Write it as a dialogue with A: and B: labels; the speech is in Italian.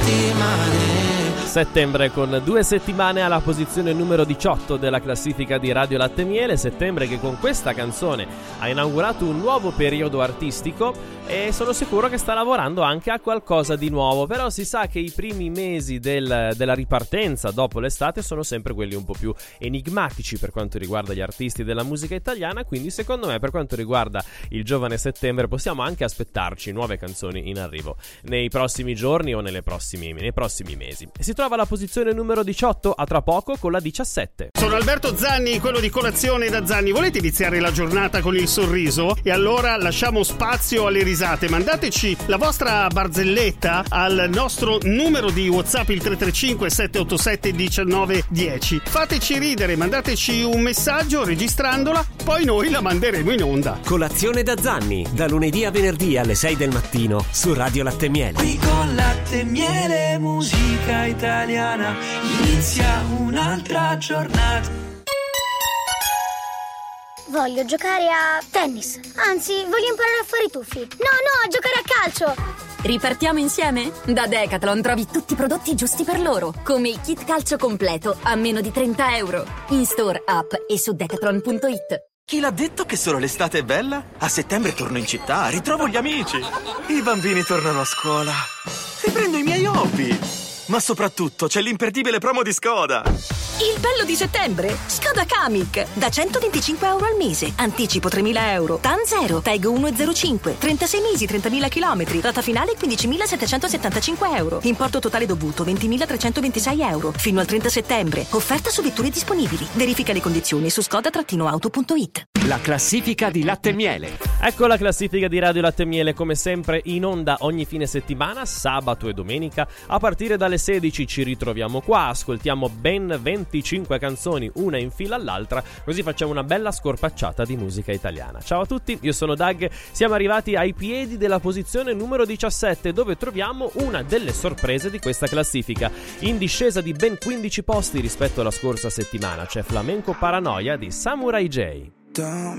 A: Settembre con 2 settimane alla posizione numero 18 della classifica di Radio Latte Miele. Settembre che con questa canzone ha inaugurato un nuovo periodo artistico e sono sicuro che sta lavorando anche a qualcosa di nuovo. Però si sa che i primi mesi della ripartenza dopo l'estate sono sempre quelli un po' più enigmatici per quanto riguarda gli artisti della musica italiana, quindi secondo me per quanto riguarda il giovane Settembre possiamo anche aspettarci nuove canzoni in arrivo nei prossimi giorni o nei prossimi mesi. Si trova alla posizione numero 18, a tra poco con la 17.
B: Sono Alberto Zanni, quello di Colazione da Zanni. Volete iniziare la giornata con il sorriso? E allora lasciamo spazio alle risate. Mandateci la vostra barzelletta al nostro numero di WhatsApp, il 335 787 1910. Fateci ridere, mandateci un messaggio registrandola, poi noi la manderemo in onda.
C: Colazione da Zanni, da lunedì a venerdì alle 6 del mattino su Radio Latte Miele.
D: Qui con Latte Miele, musica italiana, inizia un'altra giornata.
E: Voglio giocare a tennis. Anzi, voglio imparare a fare i tuffi. No, a giocare a calcio.
F: Ripartiamo insieme? Da Decathlon trovi tutti i prodotti giusti per loro, come il kit calcio completo a meno di €30. In store, app e su decathlon.it.
G: Chi l'ha detto che solo l'estate è bella? A settembre torno in città, ritrovo gli amici. I bambini tornano a scuola. Riprendo i miei hobby. Ma soprattutto c'è l'imperdibile promo di Skoda.
H: Il bello di settembre? Skoda Kamiq. Da €125 al mese. Anticipo €3.000. TAN 0. TAG 1,05. 36 mesi, 30.000 chilometri. Rata finale €15.775. Importo totale dovuto €20.326. Fino al 30 settembre. Offerta su vetture disponibili. Verifica le condizioni su skoda-auto.it.
C: La classifica di Latte Miele.
A: Ecco la classifica di Radio Latte Miele, come sempre in onda ogni fine settimana, sabato e domenica. A partire dalle 16 ci ritroviamo qua, ascoltiamo ben 25 canzoni, una in fila all'altra, così facciamo una bella scorpacciata di musica italiana. Ciao a tutti, io sono Doug, siamo arrivati ai piedi della posizione numero 17, dove troviamo una delle sorprese di questa classifica. In discesa di ben 15 posti rispetto alla scorsa settimana c'è Flamenco Paranoia di Samurai J.